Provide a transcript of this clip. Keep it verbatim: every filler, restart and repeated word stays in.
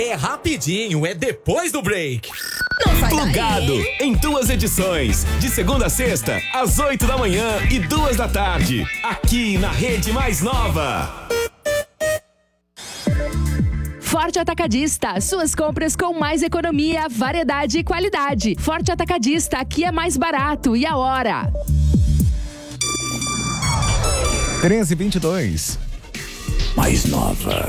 É rapidinho, é depois do break. Plugado, em duas edições, de segunda a sexta, às oito da manhã e duas da tarde, aqui na Rede Mais Nova. Forte Atacadista, suas compras com mais economia, variedade e qualidade. Forte Atacadista, aqui é mais barato. E a hora? treze e vinte e dois. Mais Nova.